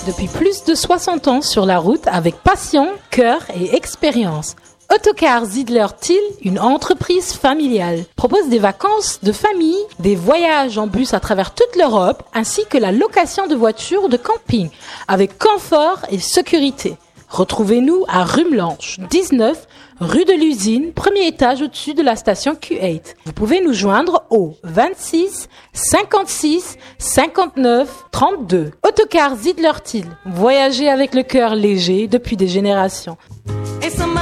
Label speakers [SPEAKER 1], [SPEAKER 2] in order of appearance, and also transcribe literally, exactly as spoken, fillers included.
[SPEAKER 1] Depuis plus de soixante ans sur la route avec passion, cœur et expérience. Autocar Zidler-Till, une entreprise familiale, propose des vacances de famille, des voyages en bus à travers toute l'Europe, ainsi que la location de voitures de camping, avec confort et sécurité. Retrouvez-nous à Rumelange, dix-neuf, rue de l'Usine, premier étage au-dessus de la station Q huit. Vous pouvez nous joindre au vingt-six cinquante-six cinquante-neuf trente-deux. Autocar Zidler-Till, voyagez avec le cœur léger depuis des générations.